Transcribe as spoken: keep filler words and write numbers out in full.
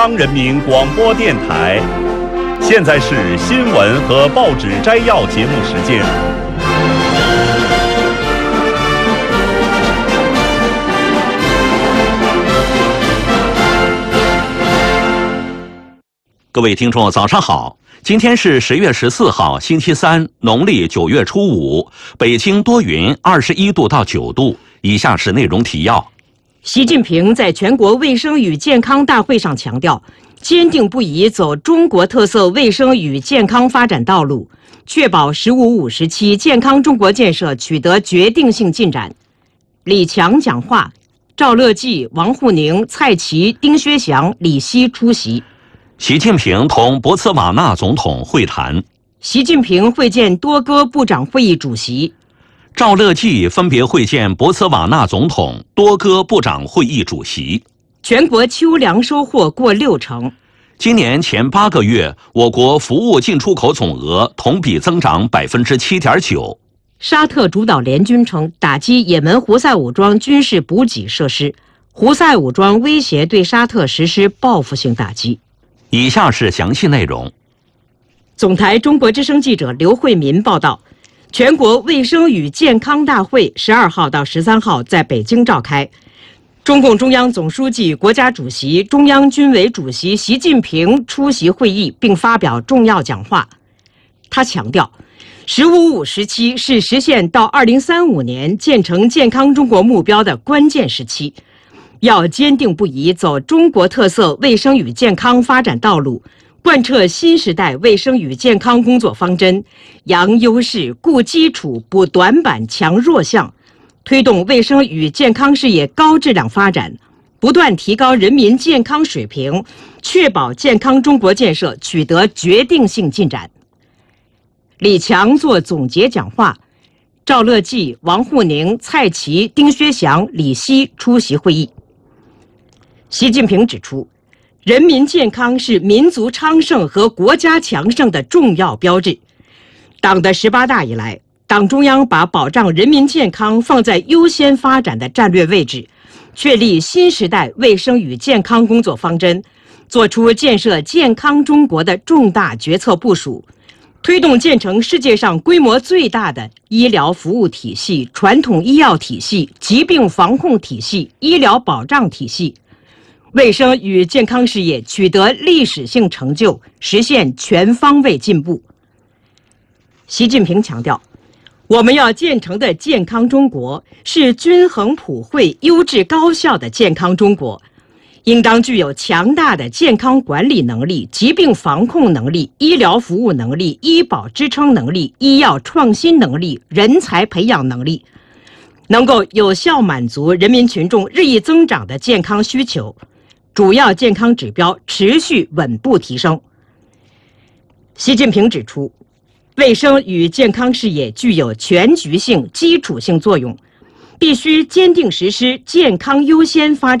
中央人民广播电台，现在是新闻和报纸摘要节目时间。各位听众，早上好！今天是十月十四号，星期三，农历九月初五。北京多云，二十一度到九度。以下是内容提要。 习近平在全国卫生与健康大会上强调，坚定不移走中国特色卫生与健康发展道路，确保“十五五”时期健康中国建设取得决定性进展。李强讲话，赵乐际、王沪宁、蔡奇、丁薛祥、李希出席。 习近平同博茨瓦纳总统会谈。 习近平会见多哥部长会议主席。 赵乐际分别会见博茨瓦纳总统、多哥部长会议主席。 全国秋粮收获过六成。 今年前八个月，我国服务进出口总额同比增长百分之七点九。 沙特主导联军称打击也门胡塞武装军事补给设施，胡塞武装威胁对沙特实施报复性打击。 以下是详细内容。 总台中国之声记者刘慧民报道。全国卫生与健康大会十二号到十三号在北京召开，中共中央总书记、国家主席、中央军委主席习近平出席会议并发表重要讲话。他强调，“十五五”时期是实现到二零三五年建成健康中国目标的关键时期，要坚定不移走中国特色卫生与健康发展道路，贯彻新时代卫生与健康工作方针，扬优势、固基础、补短板、强弱项，推动卫生与健康事业高质量发展，不断提高人民健康水平，确保健康中国建设取得决定性进展。李强作总结讲话，赵乐际、王沪宁、蔡奇、丁薛祥、李希出席会议。习近平指出，人民健康是民族昌盛和国家强盛的重要标志。党的十八大以来，党中央把保障人民健康放在优先发展的战略位置，确立新时代卫生与健康工作方针，作出建设健康中国的重大决策部署，推动建成世界上规模最大的医疗服务体系、传统医药体系、疾病防控体系、医疗保障体系。卫生与健康事业取得历史性成就，实现全方位进步。习近平强调，我们要建成的健康中国是均衡普惠、优质高效的健康中国，应当具有强大的健康管理能力、疾病防控能力、医疗服务能力、医保支撑能力、医药创新能力、人才培养能力，能够有效满足人民群众日益增长的健康需求。主要健康指标持续稳步提升。习近平指出，卫生与健康事业具有全局性、基础性作用，必须坚定实施健康优先发展。